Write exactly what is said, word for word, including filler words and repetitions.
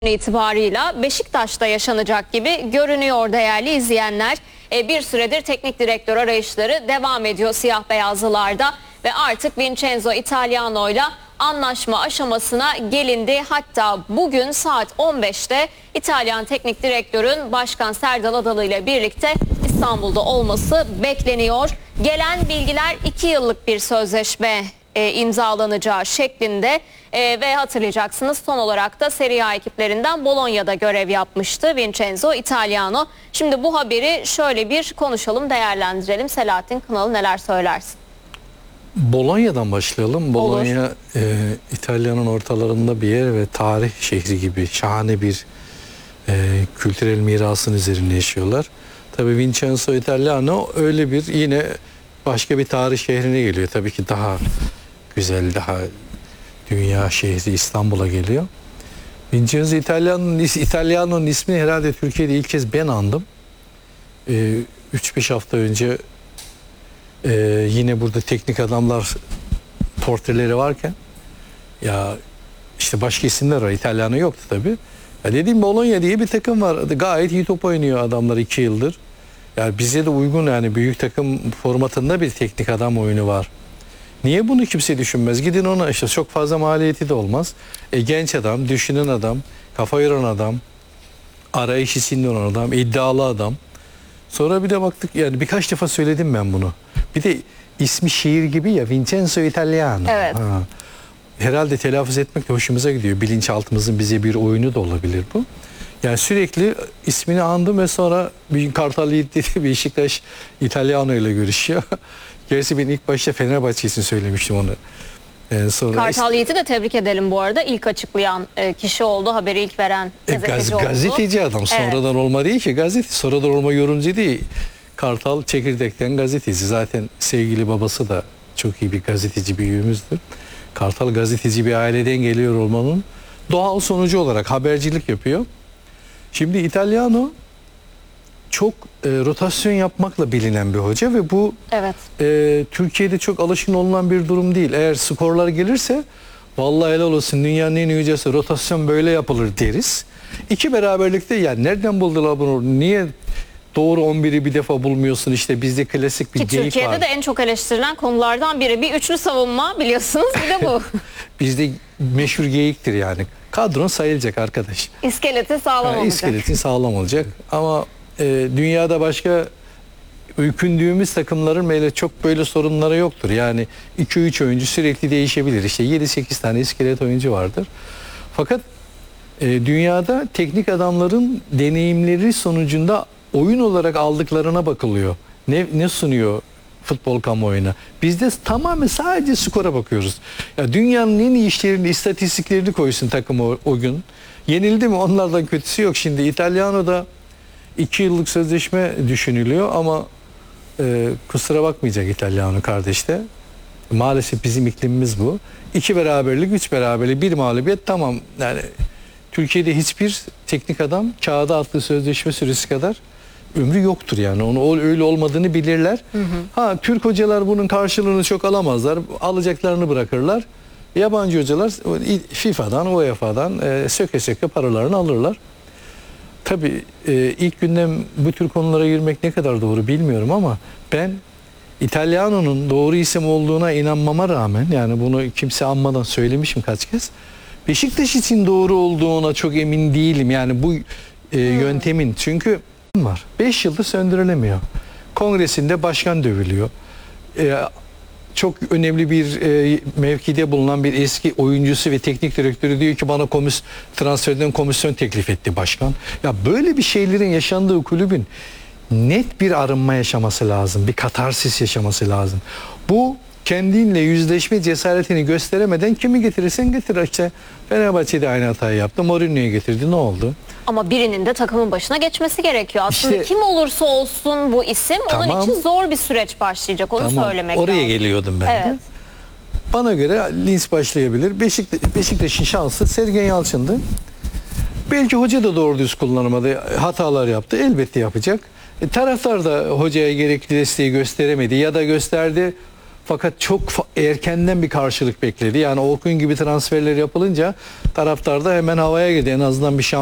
itibarıyla Beşiktaş'ta yaşanacak gibi görünüyor değerli izleyenler. E, bir süredir teknik direktör arayışları devam ediyor siyah beyazlılarda ve artık Vincenzo Italiano ile anlaşma aşamasına gelindi. Hatta bugün saat on beşte İtalyan teknik direktörün Başkan Serdal Adalı ile birlikte İstanbul'da olması bekleniyor. Gelen bilgiler iki yıllık bir sözleşme E, imzalanacağı şeklinde e, ve hatırlayacaksınız son olarak da Serie A ekiplerinden Bologna'da görev yapmıştı Vincenzo Italiano. Şimdi bu haberi şöyle bir konuşalım, değerlendirelim. Selahattin Kınalı neler söylersin? Bologna'dan başlayalım. Bologna e, İtalya'nın ortalarında bir yer ve tarih şehri gibi şahane bir e, kültürel mirasın üzerinde yaşıyorlar. Tabii Vincenzo Italiano öyle bir yine başka bir tarih şehrine geliyor. Tabii ki daha güzel, daha dünya şehri İstanbul'a geliyor. Vincenzo Italiano'nun İtalyano'nun ismini herhalde Türkiye'de ilk kez ben andım. üç beş hafta önce e, yine burada teknik adamlar portreleri varken ya işte başka isimler var. İtalyano yoktu tabii. Ya dediğim Bologna diye bir takım var. Gayet iyi top oynuyor adamlar iki yıldır. Yani bize de uygun, yani büyük takım formatında bir teknik adam oyunu var. Niye bunu kimse düşünmez? Gidin ona, işte çok fazla maliyeti de olmaz. E, genç adam, düşünen adam, kafa yoran adam, arayış içinde olan adam, iddialı adam. Sonra bir de baktık, yani birkaç defa söyledim ben bunu. Bir de ismi şiir gibi ya, Vincenzo Italiano. Evet. Ha. Herhalde telaffuz etmek de hoşumuza gidiyor. Bilinçaltımızın bize bir oyunu da olabilir bu. Yani sürekli ismini andım ve sonra bir Kartal Yiğit'te Beşiktaş İtalyano ile görüşüyor. Gerçi ben ilk başta Fenerbahçe için söylemiştim onu. Ee, sonra Kartal Yiğit'i de tebrik edelim bu arada. İlk açıklayan e, kişi oldu, haberi ilk veren gazeteci e, gaz, oldu. Gazeteci adam, sonradan evet. Olma değil ki gazete, sonradan olma yorumcu değil. Kartal çekirdekten gazeteci. Zaten sevgili babası da çok iyi bir gazeteci büyüğümüzdür. Kartal gazeteci bir aileden geliyor olmanın doğal sonucu olarak habercilik yapıyor. Şimdi Italiano çok e, rotasyon yapmakla bilinen bir hoca ve bu evet. e, Türkiye'de çok alışkın olunan bir durum değil. Eğer skorlar gelirse vallahi helal olsun, dünyanın en iyi hocası, rotasyon böyle yapılır deriz. İki beraberlikte, yani nereden buldular bunu? Niye doğru on biri bir defa bulmuyorsun? İşte bizde klasik bir Ki geyik Türkiye'de var. de en çok eleştirilen konulardan biri bir üçlü savunma, biliyorsunuz, bir de bu. Bizde meşhur geyiktir yani. Kadron sayılacak arkadaş. İskeleti sağlam yani olacak. İskeletin sağlam olacak. Ama e, dünyada başka öykündüğümüz takımların böyle çok böyle sorunları yoktur. Yani iki üç oyuncu sürekli değişebilir. İşte yedi sekiz tane iskelet oyuncu vardır. Fakat e, dünyada teknik adamların deneyimleri sonucunda oyun olarak aldıklarına bakılıyor. Ne, ne sunuyor futbol kamuoyuna? Bizde tamamen sadece skora bakıyoruz. Ya dünyanın en iyi işlerini, istatistiklerini koysun takım o, o gün. Yenildi mi onlardan kötüsü yok. Şimdi İtalyano'da iki yıllık sözleşme düşünülüyor ama e, kusura bakmayacak İtalyano kardeşte. Maalesef bizim iklimimiz bu. İki beraberlik, üç beraberlik, bir mağlubiyet, tamam. Yani Türkiye'de hiçbir teknik adam kağıda attığı sözleşme süresi kadar ömrü yoktur yani. Onu öyle olmadığını bilirler. Hı hı. Ha, Türk hocalar bunun karşılığını çok alamazlar. Alacaklarını bırakırlar. Yabancı hocalar FIFA'dan, U E F A'dan e, söke söke paralarını alırlar. Tabii e, ilk günden bu tür konulara girmek ne kadar doğru bilmiyorum ama ben İtalyano'nun doğru isim olduğuna inanmama rağmen, yani bunu kimse anmadan söylemişim kaç kez, Beşiktaş için doğru olduğuna çok emin değilim. Yani bu e, hmm. yöntemin, çünkü var. beş yıldır söndürülemiyor. Kongresinde başkan dövülüyor. Ee, çok önemli bir e, mevkide bulunan bir eski oyuncusu ve teknik direktörü diyor ki bana komis, transferden komisyon teklif etti başkan. Ya böyle bir şeylerin yaşandığı kulübün net bir arınma yaşaması lazım. Bir katarsis yaşaması lazım. Bu kendinle yüzleşme cesaretini gösteremeden kimi getirirsen getir. İşte Fenerbahçe'de aynı hatayı yaptı. Mourinho'yu getirdi. Ne oldu? Ama birinin de takımın başına geçmesi gerekiyor. Aslında işte, kim olursa olsun bu isim, tamam, onun için zor bir süreç başlayacak. Onu tamam, söylemek oraya lazım. geliyordum ben evet. de. Bana göre Linz başlayabilir. Beşiktaş, Beşiktaş'ın şansı Sergen Yalçın'dı. Belki hoca da doğru düz kullanamadı. Hatalar yaptı. Elbette yapacak. E, taraftar da hocaya gerekli desteği gösteremedi ya da gösterdi fakat çok fa- erkenden bir karşılık bekledi. Yani Orkun gibi transferler yapılınca taraftar da hemen havaya girdi. En azından bir şampiyon